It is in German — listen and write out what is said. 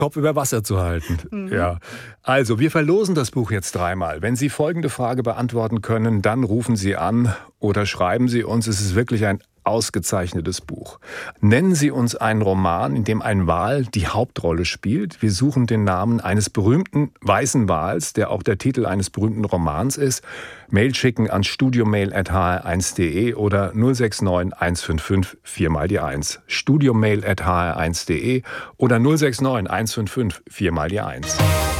Kopf über Wasser zu halten. Ja. Also, wir verlosen das Buch jetzt 3-mal. Wenn Sie folgende Frage beantworten können, dann rufen Sie an oder schreiben Sie uns. Es ist wirklich ein ausgezeichnetes Buch. Nennen Sie uns einen Roman, in dem ein Wal die Hauptrolle spielt. Wir suchen den Namen eines berühmten weißen Wals, der auch der Titel eines berühmten Romans ist. Mail schicken an studiomail@hr1.de oder 069 155 4 die 1. Studiomail@hr1.de oder 069 155 4 die 1.